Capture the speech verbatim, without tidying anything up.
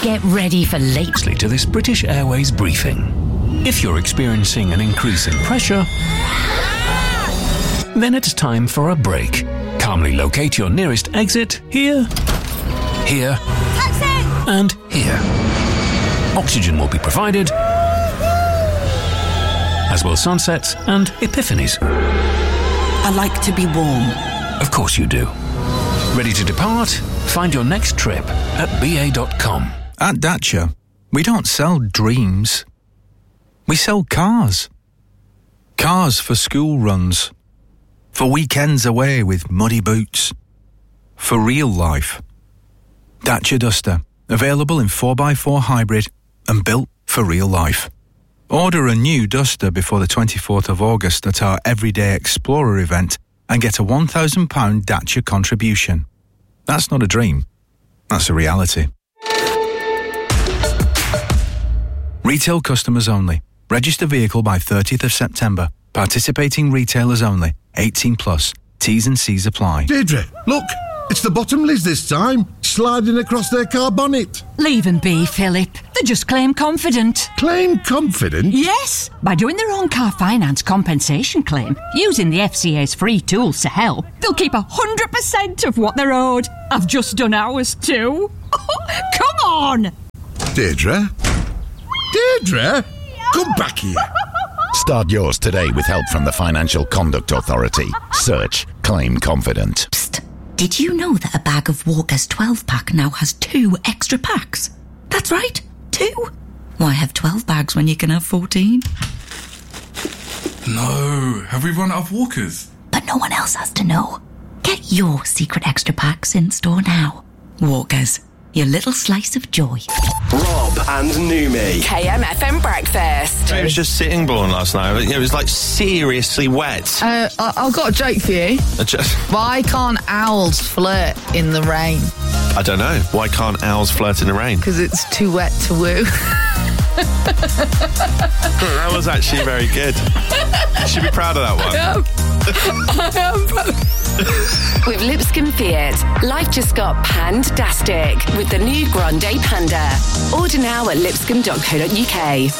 Get ready for late to this British Airways briefing. If you're experiencing an increase in pressure, then it's time for a break. Calmly locate your nearest exit here, here, Taxi! and here. Oxygen will be provided, as will sunsets and epiphanies. I like to be warm. Of course you do. Ready to depart? Find your next trip at B A dot com. At Dacia, we don't sell dreams. We sell cars. Cars for school runs. For weekends away with muddy boots. For real life. Dacia Duster. Available in four by four hybrid and built for real life. Order a new Duster before the twenty-fourth of August at our Everyday Explorer event and get a one thousand pounds Dacia contribution. That's not a dream. That's a reality. Retail customers only. Register vehicle by thirtieth of September. Participating retailers only. eighteen plus. T's and C's apply. Deirdre, look. It's the Bottomleys this time. Sliding across their car bonnet. Leave them be, Philip. They just claim confident. Claim confident? Yes. By doing their own car finance compensation claim, using the F C A's free tools to help, they'll keep one hundred percent of what they're owed. I've just done ours too. Come on! Deirdre? Deirdre? Come back here. Start yours today with help from the Financial Conduct Authority. Search Claim Confident. Psst. Did you know that a bag of Walker's twelve pack now has two extra packs? That's right, two. Why have twelve bags when you can have fourteen? No, have we run out of Walkers? But no one else has to know. Get your secret extra packs in store now. Walker's, your little slice of joy. Rob and Numi. K M F M Breakfast. It was just sitting born last night. It was like seriously wet. Uh, I- I've got a joke for you. Just... Why can't owls flirt in the rain? I don't know. Why can't owls flirt in the rain? Because it's too wet to woo. That was actually very good. You should be proud of that one. I am. I am proud. With Lipscomb Fiat, life just got pandastic with the new Grande Panda. Order now at lipscomb dot co dot uk.